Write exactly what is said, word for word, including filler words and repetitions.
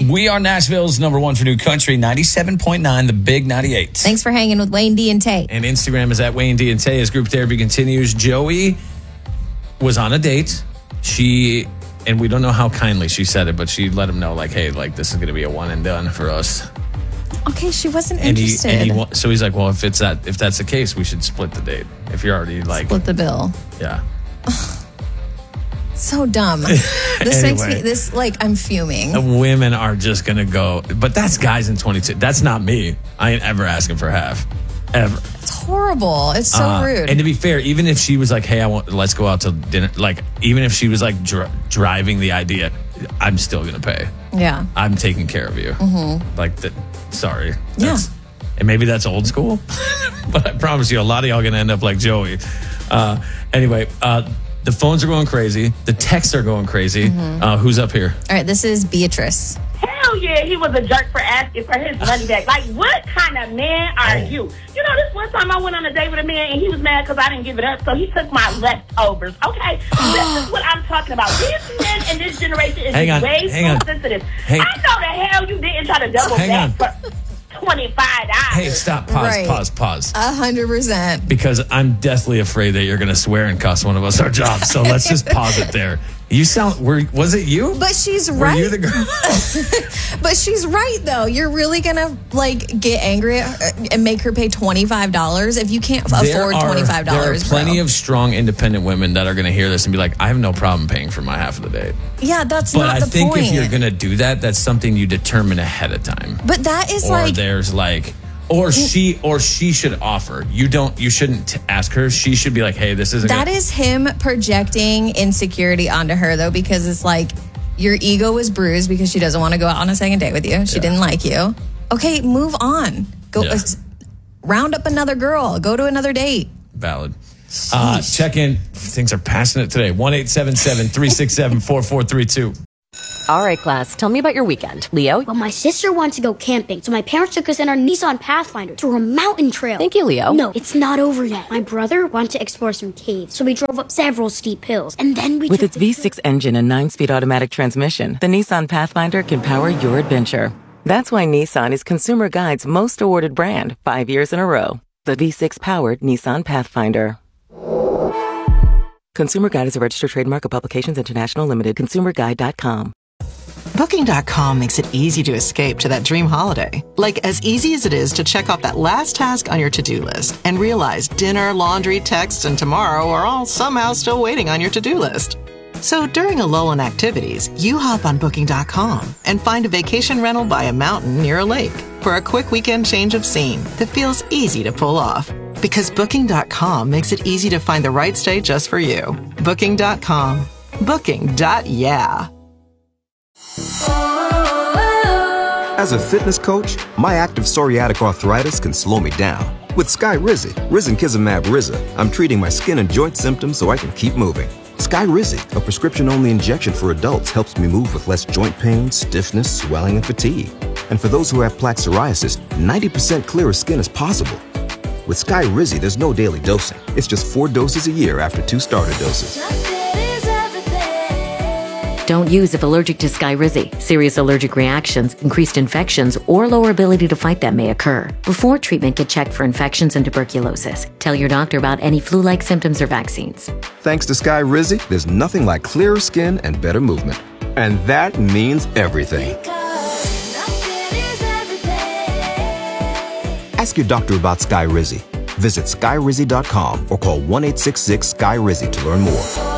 We are Nashville's number one for new country, ninety-seven point nine, the Big ninety-eight. Thanks for hanging with Wayne D and Tay. And Instagram is at Wayne D and Tay as group therapy continues. Joey was on a date. She, and we don't know how kindly she said it, but she let him know, like, hey, like, this is going to be a one and done for us. Okay, she wasn't and interested. He, and he, so he's like, well, if it's that, if that's the case, we should split the date. If you're already like split the bill. Yeah. So dumb. This anyway, makes me this like I'm fuming. Women are just gonna go, but that's guys in twenty-two. That's not me. I ain't ever asking for half, ever. It's horrible. It's so uh, rude. And to be fair, even if she was like, "Hey, I want, let's go out to dinner," like even if she was like dr- driving the idea, I'm still gonna pay. Yeah, I'm taking care of you. Mm-hmm. Like that. Sorry. Yeah. And maybe that's old school, but I promise you, a lot of y'all gonna end up like Joey. Uh, anyway. Uh, The phones are going crazy. The texts are going crazy. Mm-hmm. Uh, who's up here? All right, this is Beatrice. Hell yeah, he was a jerk for asking for his money back. Like, what kind of man are oh. you? You know, this one time I went on a date with a man and he was mad because I didn't give it up, so he took my leftovers. Okay, this is what I'm talking about. These men in this generation is hang on, way hang too on. sensitive. Hang. I know the hell you didn't try to double hang back on. for twenty-five dollars. Hey, stop, pause, right. pause, pause. A hundred percent. Because I'm deathly afraid that you're going to swear and cuss one of us our jobs. So let's just pause it there. You sound, were, was it you? But she's were right. Were you the girl? But she's right, though. You're really going to, like, get angry at her and make her pay twenty-five dollars if you can't There afford are- twenty-five dollars, There are plenty bro. of strong, independent women that are going to hear this and be like, I have no problem paying for my half of the date. Yeah, that's But not I the think point. if you're going to do that, that's something you determine ahead of time. But that is or like... there's like... Or she or she should offer. You don't. You shouldn't t- ask her. She should be like, "Hey, this isn't." That gonna- is him projecting insecurity onto her, though, because it's like your ego was bruised because she doesn't want to go out on a second date with you. She Yeah. didn't like you. Okay, move on. Go Yeah. uh, round up another girl. Go to another date. Valid. Uh, check in. Things are passionate today. one eight seven seven, three six seven, four four three two. All right, class, tell me about your weekend. Leo? Well, my sister wants to go camping, so my parents took us in our Nissan Pathfinder to a mountain trail. Thank you, Leo. No, it's not over yet. My brother wanted to explore some caves, so we drove up several steep hills, and then we With took its the V six engine and nine-speed automatic transmission, the Nissan Pathfinder can power your adventure. That's why Nissan is Consumer Guide's most awarded brand five years in a row. The V six-powered Nissan Pathfinder. Consumer Guide is a registered trademark of Publications International Limited. consumer guide dot com. Booking dot com makes it easy to escape to that dream holiday. Like as easy as it is to check off that last task on your to-do list and realize dinner, laundry, texts, and tomorrow are all somehow still waiting on your to-do list. So during a lull in activities, you hop on Booking dot com and find a vacation rental by a mountain near a lake for a quick weekend change of scene that feels easy to pull off. Because Booking dot com makes it easy to find the right stay just for you. Booking dot com. Booking. Yeah. As a fitness coach, my active psoriatic arthritis can slow me down. With Skyrizi, risankizumab Riza, I'm treating my skin and joint symptoms so I can keep moving. Skyrizi, a prescription-only injection for adults, helps me move with less joint pain, stiffness, swelling, and fatigue. And for those who have plaque psoriasis, ninety percent clearer skin is possible. With Skyrizi, there's no daily dosing. It's just four doses a year after two starter doses. Don't use if allergic to Skyrizi. Serious allergic reactions, increased infections, or lower ability to fight them may occur. Before treatment, get checked for infections and tuberculosis. Tell your doctor about any flu-like symptoms or vaccines. Thanks to Skyrizi, there's nothing like clearer skin and better movement. And that means everything. Ask your doctor about Skyrizi. Visit Skyrizi dot com or call one eight six six, S K Y R I Z I to learn more.